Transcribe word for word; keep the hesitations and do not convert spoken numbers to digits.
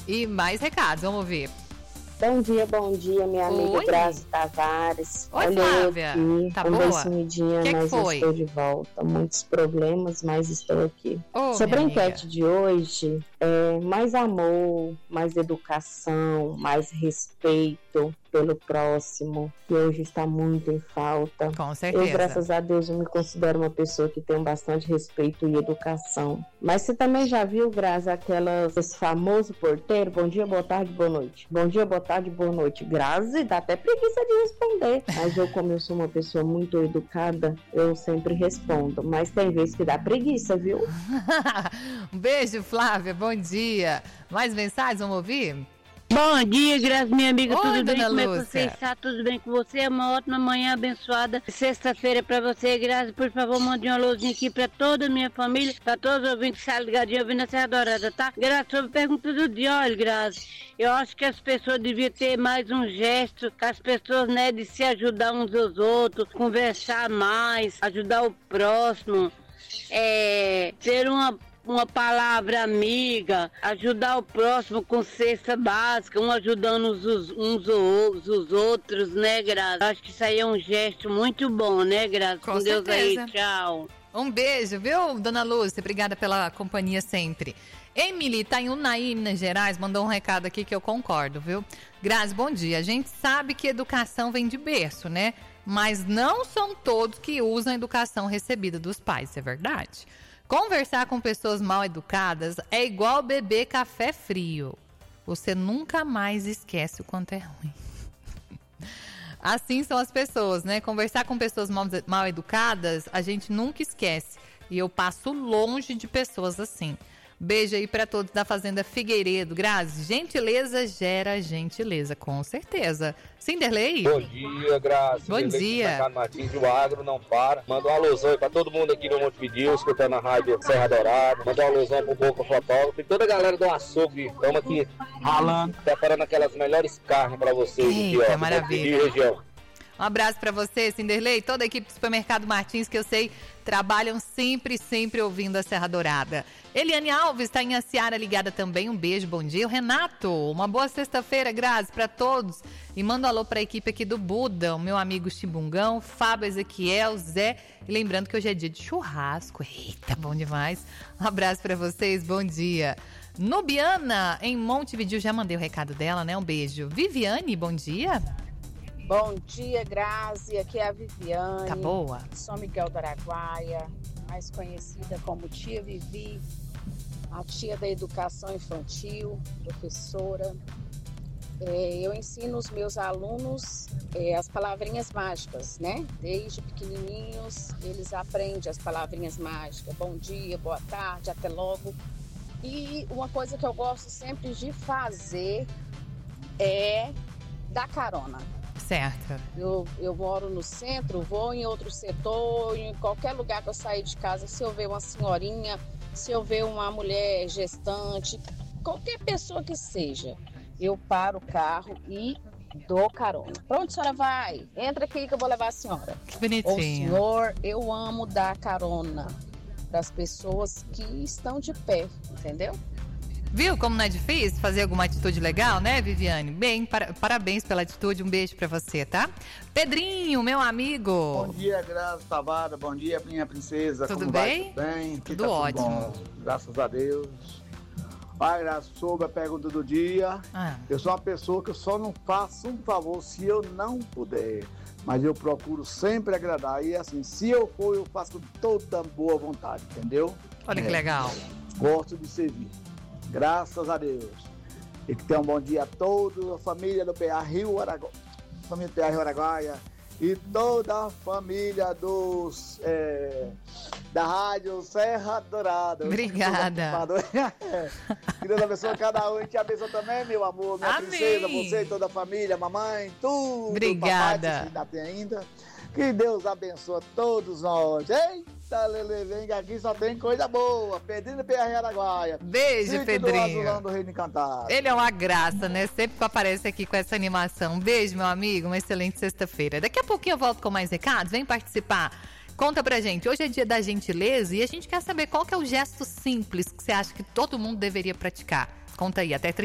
E mais recados, vamos ouvir. Bom dia, bom dia, minha amiga Grazi Tavares. Oi, Olha, Flávia. Aqui, tá um boa? sumidinha, que mas que foi? estou de volta. Muitos problemas, mas estou aqui. Oh, Sobre a enquete de hoje, é, mais amor, mais educação, mais respeito pelo próximo, que hoje está muito em falta. Com certeza. Eu, graças a Deus, eu me considero uma pessoa que tem bastante respeito e educação. Mas você também já viu, Grazi, aquelas, esse famoso porteiro? Bom dia, boa tarde, boa noite. Bom dia, boa tarde, boa noite. Grazi, dá até preguiça de responder. Mas eu, como eu sou uma pessoa muito educada, eu sempre respondo. Mas tem vezes que dá preguiça, viu? Um beijo, Flávia, bom dia. Mais mensagens, vamos ouvir? Bom dia, Grazi, minha amiga, Oi, tudo bem? dona Como é que Lúcia? você está? Tudo bem com você? É uma ótima manhã abençoada. Sexta-feira pra você, Grazi. Por favor, mande uma luzinha aqui pra toda a minha família, pra todos os ouvintes que estão ligadinhos ouvindo a Serra Dourada, tá? Grazi, sobre a pergunta do dia, olha, Grazi, eu acho que as pessoas deviam ter mais um gesto, que as pessoas, né, de se ajudar uns aos outros, conversar mais, ajudar o próximo, é, ter uma uma palavra amiga, ajudar o próximo com cesta básica, um ajudando uns, uns, uns os outros, né, Grazi? Acho que isso aí é um gesto muito bom, né, Grazi? Com, com Deus certeza. aí, tchau. Um beijo, viu, dona Lúcia? Obrigada pela companhia sempre. Emily tá em Unai, Minas Gerais, mandou um recado aqui que eu concordo, viu? Grazi, bom dia. A gente sabe que educação vem de berço, né? Mas não são todos que usam a educação recebida dos pais, é verdade? Conversar com pessoas mal educadas é igual beber café frio. Você nunca mais esquece o quanto é ruim. Assim são as pessoas, né? Conversar com pessoas mal, mal educadas, a gente nunca esquece. E eu passo longe de pessoas assim. Beijo aí pra todos da Fazenda Figueiredo. Grazi, gentileza gera gentileza, com certeza. Cinderley? Bom dia, Grazi. Bom dia. Sacado Martins, o agro não para. Manda um alusão aí pra todo mundo aqui no Montevidéu, escutando a rádio Serra Dourada. Manda um alusão pro Boca Fotógrafo e toda a galera do açougue. Estamos aqui ralando, preparando aquelas melhores carnes pra vocês. Eita, aqui, ó, maravilha. Região. Um abraço pra você, Cinderley, toda a equipe do Supermercado Martins, que eu sei trabalham sempre, sempre ouvindo a Serra Dourada. Eliane Alves está em Aciara ligada também, um beijo, bom dia. O Renato, uma boa sexta-feira, Grazi, pra todos. E manda um alô pra equipe aqui do Buda, o meu amigo Chibungão, Fábio, Ezequiel, Zé. E lembrando que hoje é dia de churrasco. Eita, bom demais. Um abraço pra vocês, bom dia. Nubiana, em Montevidéu, já mandei o recado dela, né? Um beijo. Viviane, bom dia. Bom dia, Grazi. Aqui é a Viviane. Tá boa? São Miguel do Araguaia, mais conhecida como Tia Vivi, a tia da educação infantil, professora. É, eu ensino os meus alunos é, as palavrinhas mágicas, né? Desde pequenininhos, eles aprendem as palavrinhas mágicas. Bom dia, boa tarde, até logo. E uma coisa que eu gosto sempre de fazer é dar carona. Certo. Eu, eu moro no centro, vou em outro setor, em qualquer lugar que eu sair de casa, se eu ver uma senhorinha, se eu ver uma mulher gestante, qualquer pessoa que seja, eu paro o carro e dou carona. Pra onde a senhora vai? Entra aqui que eu vou levar a senhora. Que bonitinho. Ou senhor, eu amo dar carona para as pessoas que estão de pé, entendeu? Viu como não é difícil fazer alguma atitude legal, né, Viviane? Bem, para, parabéns pela atitude, um beijo pra você, tá? Pedrinho, meu amigo. Bom dia, Grazi Tavares, bom dia, minha princesa. Tudo Como bem? Vai? Tudo bem? Aqui Tudo tá ótimo. Tudo bom, graças a Deus. Ai, Grazi, sobre a pergunta do dia, Ah. eu sou uma pessoa que eu só não faço um favor se eu não puder. Mas eu procuro sempre agradar. E assim, se eu for, eu faço com toda boa vontade, entendeu? Olha que É. legal. Gosto de servir. Graças a Deus. E que tenham um bom dia a todos, a família do P A Rio Araguaia, família do P A Rio Araguaia e toda a família dos é, da Rádio Serra Dourada. Obrigada. Que Deus abençoe cada um e te abençoe também, meu amor, minha Amém. princesa, você e toda a família, mamãe, tudo. Obrigada. Papai, se ainda tem ainda. Que Deus abençoe todos nós. Eita, Lele, vem que aqui só tem coisa boa. Pedrinho do P R Araguaia. Beijo, Sítio Pedrinho. do Azulão do Reino Encantado. Ele é uma graça, né? Sempre que aparece aqui com essa animação. Um beijo, meu amigo. Uma excelente sexta-feira. Daqui a pouquinho eu volto com mais recados. Vem participar. Conta pra gente. Hoje é dia da gentileza e a gente quer saber qual que é o gesto simples que você acha que todo mundo deveria praticar. Conta aí. Até trinta